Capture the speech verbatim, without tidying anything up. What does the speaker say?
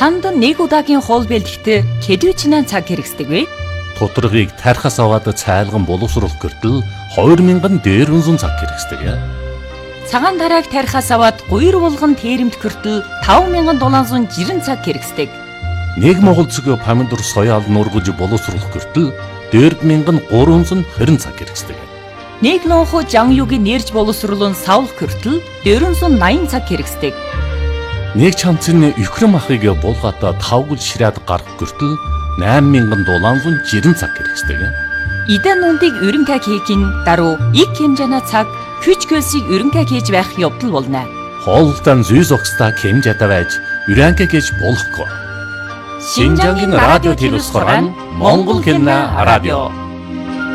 Танд нэг удаагийн хоол бэлтгэхдээ хэдвэчнээ цаг хэрэгсдэг вэ? Тодорхойг тархас аваад цайлган боловсруулах гэртэл хоёр мянган дээр үнсэн цаг хэрэгсдэг. Цагаан тарааг тархас аваад гуйр булган тээрэмт гэртэл таван мянган долоон зуун жирэн цаг хэрэгсдэг. Нэг монгол цэгэ помидор соёал нургаж боловсруулах гэртэл дөрв мянган гурван зуун хорин цаг хэрэгсдэг. Нэг лонхо жан югийн нэрж боловсруулан савлах гэртэл дөрвөн зуун наян цаг хэрэгсдэг. Нэг чамцны Украин махыг булгаата тавгал ширээд гарах гэртэл найман мянган долоон зуун жирэн цаг хэрэгсдэг. Идэн нүндийг өрөнгө хийхин даруй их хэмжээний цаг хүч хөлсийг өрөнгө хийж байх явдал болно. Хоолтон зүйс огста хэмжээтэй байж өрөнгө хийж болохгүй. Шинжангийн радио телевиз хорон Монгол хэлний радио